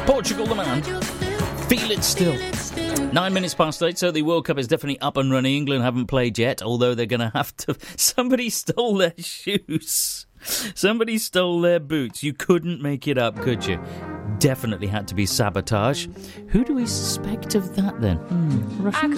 Portugal the man. Feel it still. 9 minutes past 8, so the World Cup is definitely up and running. England haven't played yet, although they're going to have to... Somebody stole their shoes. Somebody stole their boots. You couldn't make it up, could you? Definitely had to be sabotage. Who do we suspect of that, then? Russians?